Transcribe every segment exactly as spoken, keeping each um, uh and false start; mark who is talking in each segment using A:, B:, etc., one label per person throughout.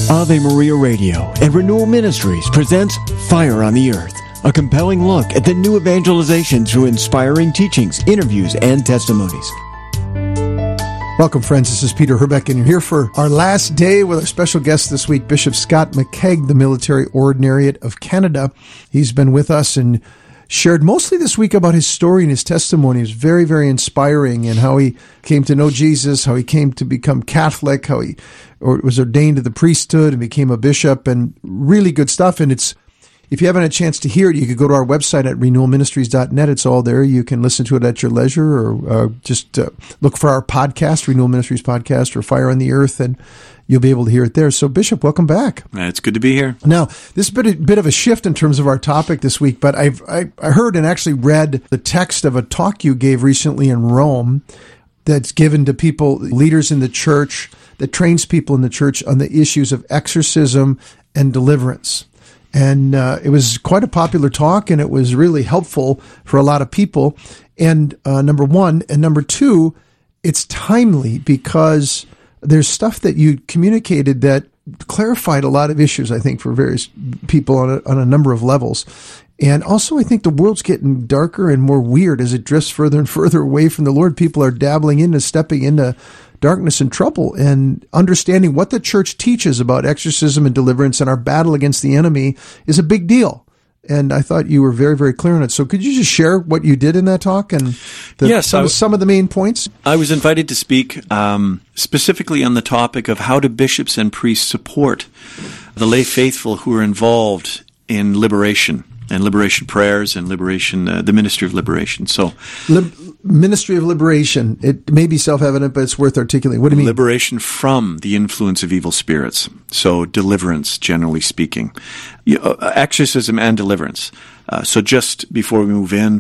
A: Ave Maria Radio and Renewal Ministries presents Fire on the Earth, a compelling look at the new evangelization through inspiring teachings, interviews, and testimonies.
B: Welcome, friends. This is Peter Herbeck, and you're here for our last day with our special guest this week, Bishop Scott McKeag, the Military Ordinariate of Canada. He's been with us and shared mostly this week about his story and his testimony. It was very, very inspiring, and how he came to know Jesus, how he came to become Catholic, how he or was ordained to the priesthood and became a bishop, and really good stuff. And it's, if you haven't had a chance to hear it, you could go to our website at renewal ministries dot net. It's all there. You can listen to it at your leisure, or uh, just uh, look for our podcast, Renewal Ministries Podcast, or Fire on the Earth, and you'll be able to hear it there. So, Bishop, welcome back.
C: It's good to be here.
B: Now, this is a bit, a bit of a shift in terms of our topic this week, but I've, I, I heard and actually read the text of a talk you gave recently in Rome that's given to people, leaders in the church, that trains people in the church on the issues of exorcism and deliverance. And uh, it was quite a popular talk, and it was really helpful for a lot of people. And uh, number one, and number two, it's timely because there's stuff that you communicated that clarified a lot of issues, I think, for various people on a, on a number of levels. And also, I think the world's getting darker and more weird as it drifts further and further away from the Lord. People are dabbling into, stepping into darkness and trouble, and understanding what the church teaches about exorcism and deliverance and our battle against the enemy is a big deal. And I thought you were very, very clear on it. So could you just share what you did in that talk and the,
C: yes,
B: some,
C: w-
B: some of the main points?
C: I was invited to speak um, specifically on the topic of how do bishops and priests support the lay faithful who are involved in liberation and liberation prayers and liberation, uh, the ministry of liberation. So,
B: Lib- Ministry of Liberation, it may be self-evident, but it's worth articulating. What do you mean?
C: Liberation from the influence of evil spirits. So deliverance, generally speaking. You know, exorcism and deliverance. Uh, so just before we move in,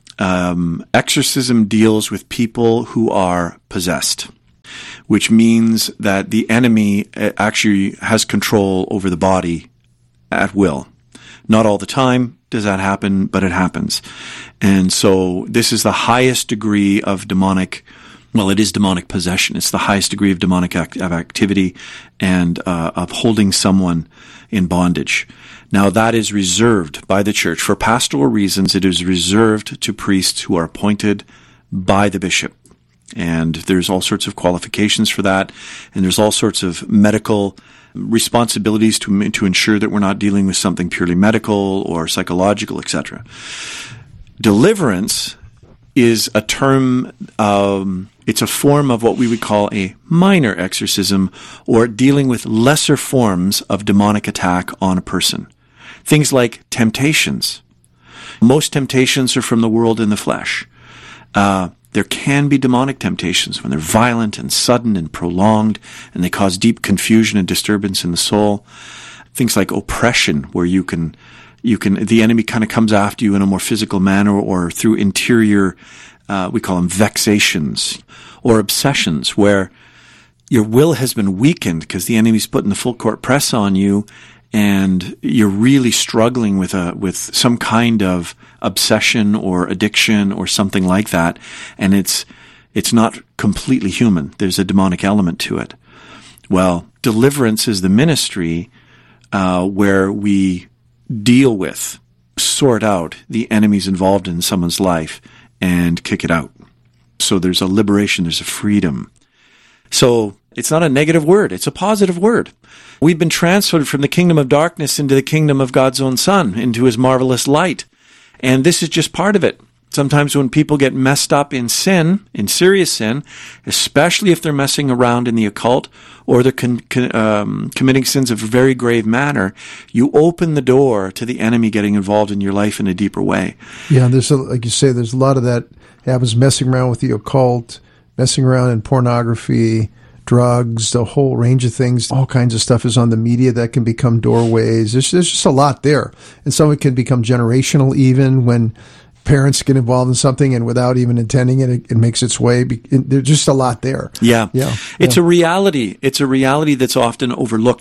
C: um, exorcism deals with people who are possessed, which means that the enemy actually has control over the body at will. Not all the time does that happen, but it happens. And so this is the highest degree of demonic, well, it is demonic possession. It's the highest degree of demonic act, of activity and uh, of holding someone in bondage. Now, that is reserved by the church. For pastoral reasons, it is reserved to priests who are appointed by the bishop. And there's all sorts of qualifications for that. And there's all sorts of medical responsibilities to to ensure that we're not dealing with something purely medical or psychological, et cetera. Deliverance is a term, um, it's a form of what we would call a minor exorcism, or dealing with lesser forms of demonic attack on a person. Things like temptations. Most temptations are from the world in the flesh. Uh, There can be demonic temptations when they're violent and sudden and prolonged, and they cause deep confusion and disturbance in the soul. Things like oppression, where you can, you can, the enemy kind of comes after you in a more physical manner, or through interior, uh, we call them vexations, or obsessions, where your will has been weakened because the enemy's putting the full court press on you, and you're really struggling with a with some kind of obsession or addiction or something like that, and it's it's not completely human. There's a demonic element to it. Well, deliverance is the ministry uh, where we deal with, sort out the enemies involved in someone's life and kick it out. So there's a liberation, there's a freedom. So it's not a negative word, it's a positive word. We've been transferred from the kingdom of darkness into the kingdom of God's own Son, into His marvelous light. And this is just part of it. Sometimes when people get messed up in sin, in serious sin, especially if they're messing around in the occult, or they're con- con- um, committing sins of a very grave manner, you open the door to the enemy getting involved in your life in a deeper way.
B: Yeah, there's a, like you say, there's a lot of that happens, messing around with the occult, messing around in pornography, drugs, the whole range of things. All kinds of stuff is on the media that can become doorways. There's, there's just a lot there. And some of it can become generational, even when parents get involved in something and without even intending it, it, it makes its way. There's just a lot there.
C: Yeah.
B: Yeah.
C: It's
B: yeah.
C: a reality. It's a reality that's often overlooked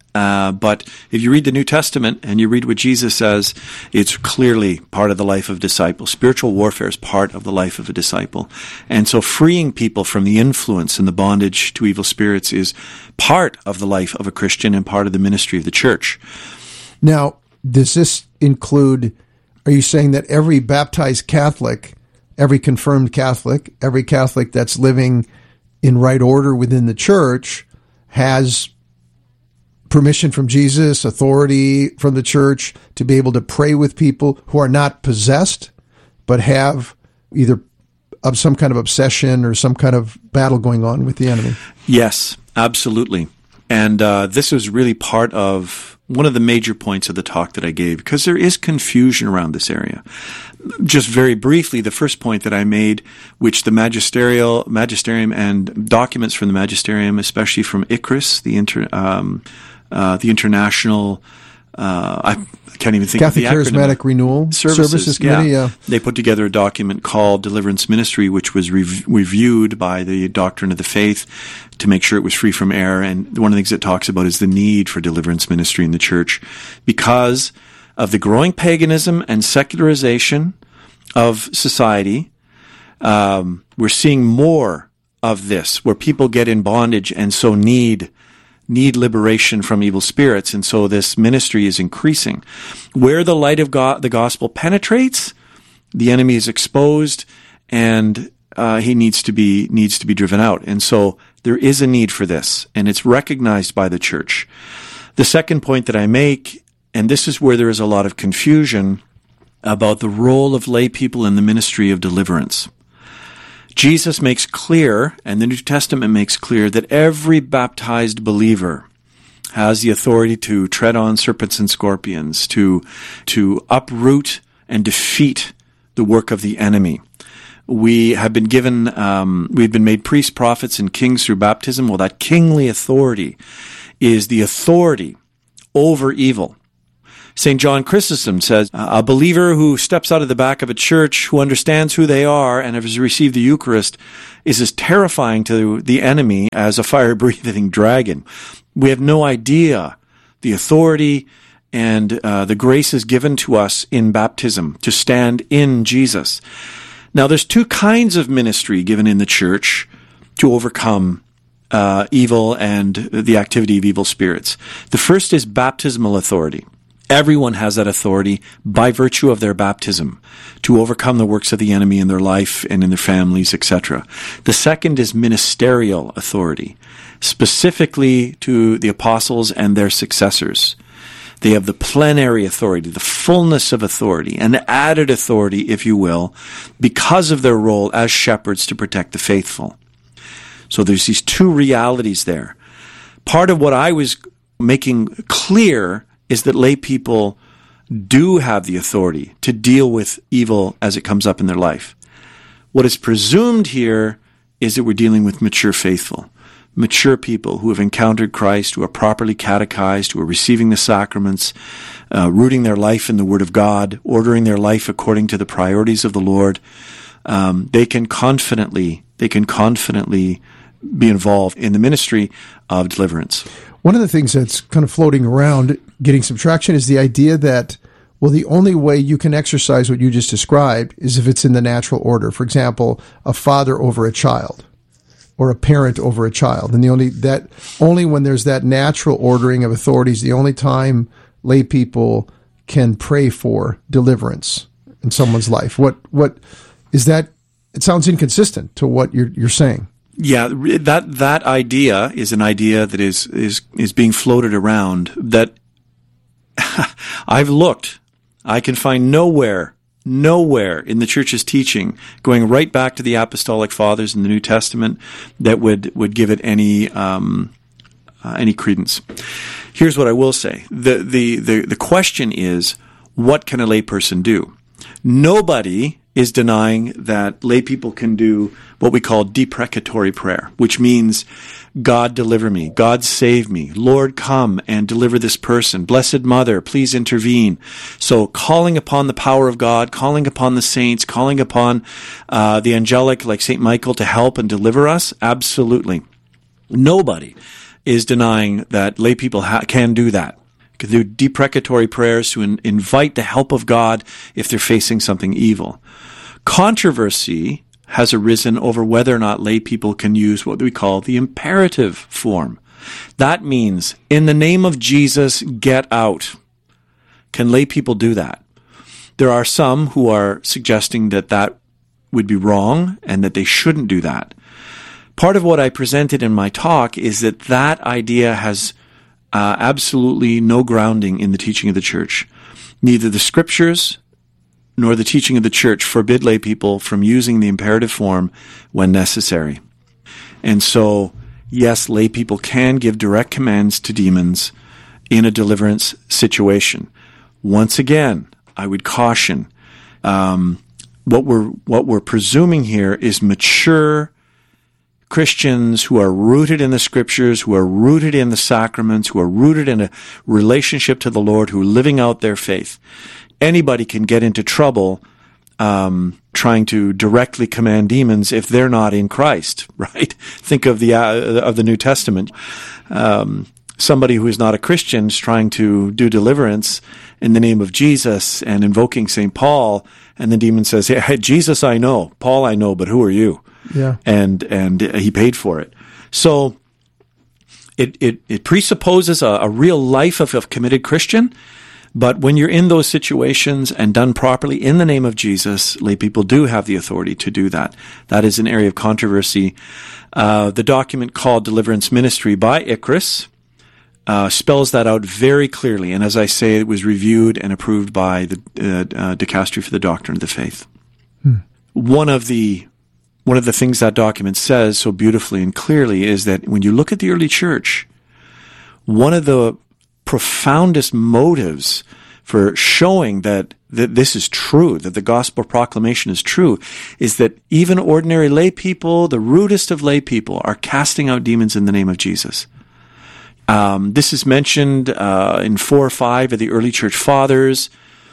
C: Uh, but if you read the New Testament and you read what Jesus says, it's clearly part of the life of a disciple. Spiritual warfare is part of the life of a disciple. And so freeing people from the influence and the bondage to evil spirits is part of the life of a Christian and part of the ministry of the church.
B: Now, does this include, are you saying that every baptized Catholic, every confirmed Catholic, every Catholic that's living in right order within the church has permission from Jesus, authority from the church to be able to pray with people who are not possessed, but have either of some kind of obsession or some kind of battle going on with the enemy?
C: Yes, absolutely. And uh, this was really part of one of the major points of the talk that I gave, because there is confusion around this area. Just very briefly, the first point that I made, which the magisterial, magisterium and documents from the magisterium, especially from I C R I S, the inter, um, uh, the international, uh, I can't even think
B: Catholic
C: of the acronym.
B: Charismatic Renewal
C: Services,
B: Services Committee.
C: Yeah.
B: Yeah.
C: They put together a document called Deliverance Ministry, which was rev- reviewed by the Doctrine of the Faith to make sure it was free from error. And one of the things it talks about is the need for deliverance ministry in the church because of the growing paganism and secularization of society. Um, we're seeing more of this, where people get in bondage and so need need liberation from evil spirits, and so this ministry is increasing. Where the light of God, the gospel penetrates, the enemy is exposed, and uh, he needs to be needs to be driven out. And so there is a need for this, and it's recognized by the church. The second point that I make, and this is where there is a lot of confusion about the role of lay people in the ministry of deliverance. Jesus makes clear, and the New Testament makes clear, that every baptized believer has the authority to tread on serpents and scorpions, to, to uproot and defeat the work of the enemy. We have been given, um, we've been made priests, prophets, and kings through baptism. Well, that kingly authority is the authority over evil. Saint John Chrysostom says, a believer who steps out of the back of a church, who understands who they are and has received the Eucharist, is as terrifying to the enemy as a fire-breathing dragon. We have no idea the authority and uh, the grace is given to us in baptism to stand in Jesus. Now, there's two kinds of ministry given in the church to overcome uh, evil and the activity of evil spirits. The first is baptismal authority. Everyone has that authority by virtue of their baptism to overcome the works of the enemy in their life and in their families, et cetera. The second is ministerial authority, specifically to the apostles and their successors. They have the plenary authority, the fullness of authority, an added authority, if you will, because of their role as shepherds to protect the faithful. So there's these two realities there. Part of what I was making clear is that lay people do have the authority to deal with evil as it comes up in their life. What is presumed here is that we're dealing with mature faithful, mature people who have encountered Christ, who are properly catechized, who are receiving the sacraments, uh, rooting their life in the Word of God, ordering their life according to the priorities of the Lord. Um, they can confidently, they can confidently be involved in the ministry of deliverance.
B: One of the things that's kind of floating around, getting some traction, is the idea that, well, the only way you can exercise what you just described is if it's in the natural order. For example, a father over a child or a parent over a child. And the only that only when there's that natural ordering of authorities, the only time lay people can pray for deliverance in someone's life. What what is that? It sounds inconsistent to what you're you're saying.
C: Yeah, that that idea is an idea that is is is being floated around that I've looked. I can find nowhere, nowhere in the church's teaching, going right back to the Apostolic Fathers in the New Testament, that would, would give it any um, uh, any credence. Here's what I will say. The, the, the, the question is, what can a layperson do? Nobody is denying that lay people can do what we call deprecatory prayer, which means, God deliver me, God save me, Lord come and deliver this person, Blessed Mother, please intervene. So calling upon the power of God, calling upon the saints, calling upon uh, the angelic like Saint Michael to help and deliver us, absolutely. Nobody is denying that lay people ha- can do that. Can do deprecatory prayers to in- invite the help of God if they're facing something evil. Controversy has arisen over whether or not lay people can use what we call the imperative form. That means, in the name of Jesus, get out. Can lay people do that? There are some who are suggesting that that would be wrong and that they shouldn't do that. Part of what I presented in my talk is that that idea has uh, absolutely no grounding in the teaching of the church. Neither the scriptures nor the teaching of the church forbid lay people from using the imperative form when necessary. And so, yes, lay people can give direct commands to demons in a deliverance situation. Once again, I would caution, um, what we're what we're presuming here is mature Christians who are rooted in the scriptures, who are rooted in the sacraments, who are rooted in a relationship to the Lord, who are living out their faith. Anybody can get into trouble um, trying to directly command demons if they're not in Christ, right? Think of the uh, of the New Testament. Um, somebody who is not a Christian is trying to do deliverance in the name of Jesus and invoking Saint Paul, and the demon says, "Hey, Jesus, I know. Paul, I know, but who are you?" Yeah, and and he paid for it. So it it, it presupposes a, a real life of a committed Christian. But when you're in those situations and done properly in the name of Jesus, lay people do have the authority to do that. That is an area of controversy. Uh, the document called Deliverance Ministry by Icarus uh, spells that out very clearly. And as I say, it was reviewed and approved by the uh, uh, Dicastery for the Doctrine of the Faith. Hmm. One of the one of the things that document says so beautifully and clearly is that when you look at the early church, one of the profoundest motives for showing that, that this is true, that the gospel proclamation is true, is that even ordinary lay people, the rudest of lay people, are casting out demons in the name of Jesus. Um, this is mentioned uh, in four or five of the early church fathers.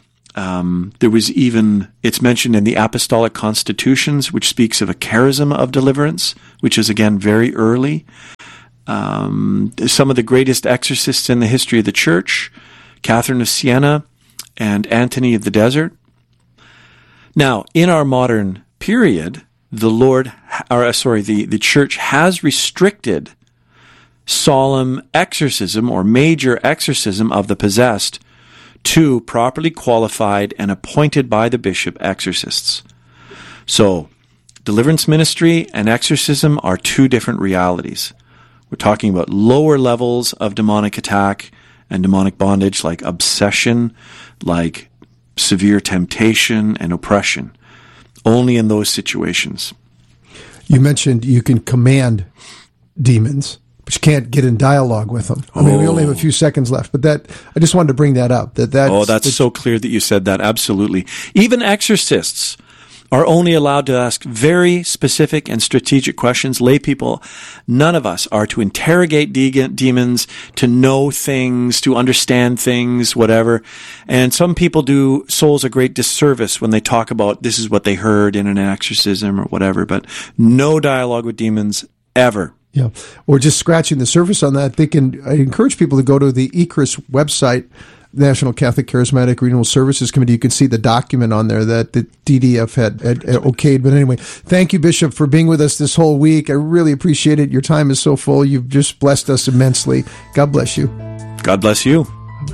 C: Um, there was even, it's mentioned in the Apostolic Constitutions, which speaks of a charism of deliverance, which is again very early. Um, some of the greatest exorcists in the history of the church, Catherine of Siena and Antony of the Desert. Now, in our modern period, the Lord, or sorry, the, the church has restricted solemn exorcism or major exorcism of the possessed to properly qualified and appointed by the bishop exorcists. So, deliverance ministry and exorcism are two different realities. We're talking about lower levels of demonic attack and demonic bondage like obsession, like severe temptation and oppression. Only in those situations. You mentioned you can command demons, but you can't get in dialogue with them. I mean, oh. we only have a few seconds left, but that I just wanted to bring that up. That that's, oh, that's so clear that you said that. Absolutely. Even exorcists are only allowed to ask very specific and strategic questions. Lay people, none of us are to interrogate de- demons, to know things, to understand things, whatever. And some people do souls a great disservice when they talk about this is what they heard in an exorcism or whatever, but no dialogue with demons ever. Yeah. Or just scratching the surface on that, they can, I encourage people to go to the Icarus website, National Catholic Charismatic Renewal Services Committee. You can see the document on there that the D D F had, had, had okayed. But anyway, thank you, Bishop, for being with us this whole week. I really appreciate it. Your time is so full. You've just blessed us immensely. God bless you. God bless you.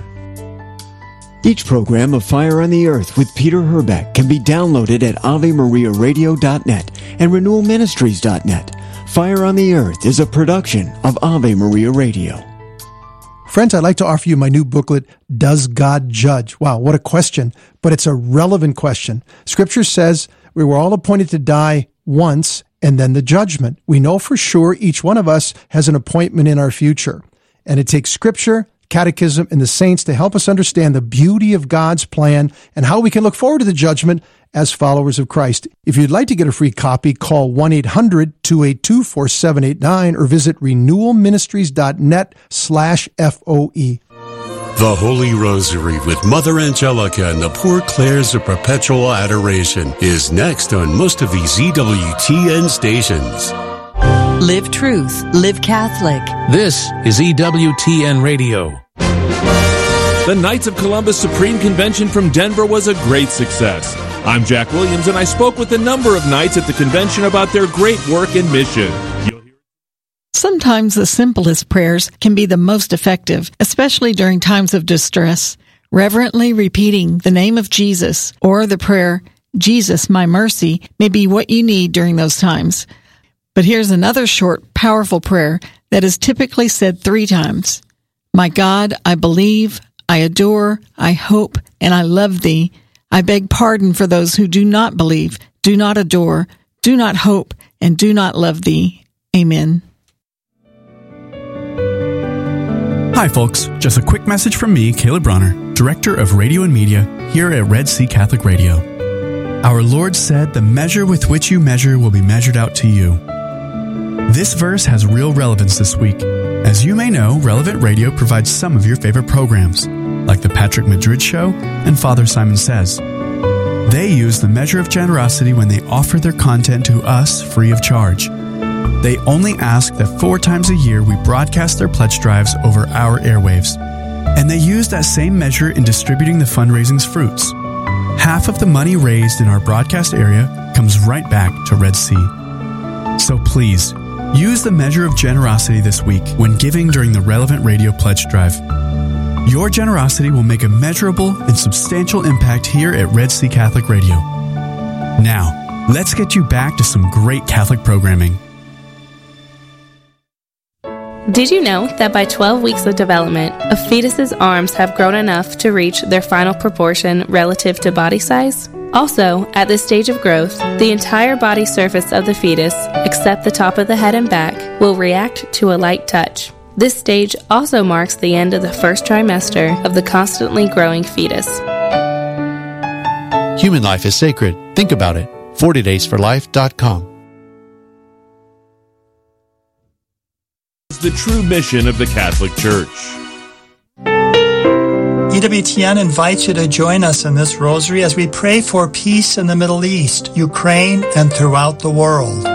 A: Each program of Fire on the Earth with Peter Herbeck can be downloaded at ave maria radio dot net and renewal ministries dot net. Fire on the Earth is a production of Ave Maria Radio. Friends, I'd like to offer you my new booklet, Does God Judge? Wow, what a question, but it's a relevant question. Scripture says we were all appointed to die once and then the judgment. We know for sure each one of us has an appointment in our future. And it takes Scripture, Catechism, and the saints to help us understand the beauty of God's plan and how we can look forward to the judgment as followers of Christ. If you'd like to get a free copy, call one eight hundred two eight two four seven eight nine or visit renewal ministries dot net slash F O E.
D: The Holy Rosary with Mother Angelica and the Poor Clares of Perpetual Adoration is next on most of these Z W T N stations.
E: Live truth. Live Catholic.
F: This is E W T N Radio. The Knights of Columbus Supreme Convention from Denver was a great success. I'm Jack Williams, and I spoke with a number of knights at the convention about their great work and mission.
G: Sometimes the simplest prayers can be the most effective, especially during times of distress. Reverently repeating the name of Jesus or the prayer, Jesus, my mercy, may be what you need during those times. But here's another short, powerful prayer that is typically said three times. My God, I believe, I adore, I hope, and I love thee. I beg pardon for those who do not believe, do not adore, do not hope, and do not love thee. Amen.
H: Hi folks, just a quick message from me, Caleb Bronner, Director of Radio and Media here at Red Sea Catholic Radio. Our Lord said, the measure with which you measure will be measured out to you. This verse has real relevance this week. As you may know, Relevant Radio provides some of your favorite programs, like The Patrick Madrid Show and Father Simon Says. They use the measure of generosity when they offer their content to us free of charge. They only ask that four times a year we broadcast their pledge drives over our airwaves. And they use that same measure in distributing the fundraising's fruits. Half of the money raised in our broadcast area comes right back to Red Sea. So please, use the measure of generosity this week when giving during the Relevant Radio Pledge Drive. Your generosity will make a measurable and substantial impact here at Red Sea Catholic Radio. Now, let's get you back to some great Catholic programming.
I: Did you know that by twelve weeks of development, a fetus's arms have grown enough to reach their final proportion relative to body size? Also, at this stage of growth, the entire body surface of the fetus, except the top of the head and back, will react to a light touch. This stage also marks the end of the first trimester of the constantly growing fetus.
J: Human life is sacred. Think about it. forty days for life dot com.
F: The true mission of the Catholic Church.
K: E W T N invites you to join us in this rosary as we pray for peace in the Middle East, Ukraine, and throughout the world.